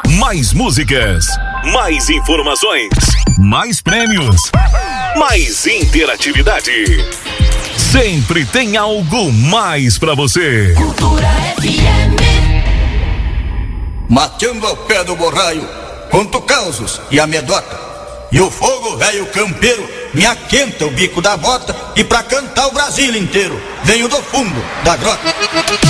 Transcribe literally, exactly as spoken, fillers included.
Mais músicas, mais informações, mais prêmios, mais interatividade. Sempre tem algo mais pra você. Cultura F M. Mateando ao pé do borraio, conto causos e amedota. E o fogo velho campeiro me aquenta o bico da bota. E pra cantar o Brasil inteiro venho do fundo da grota.